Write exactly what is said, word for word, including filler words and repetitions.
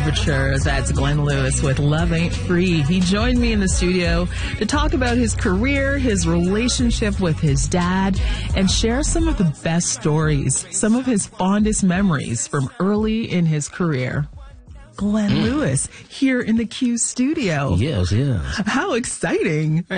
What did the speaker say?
Overture. That's Glenn Lewis with Love Ain't Free. He joined me in the studio to talk about his career, his relationship with his dad, and share some of the best stories, some of his fondest memories from early in his career. Glenn mm. Lewis here in the Q studio. Yes, yes. How exciting.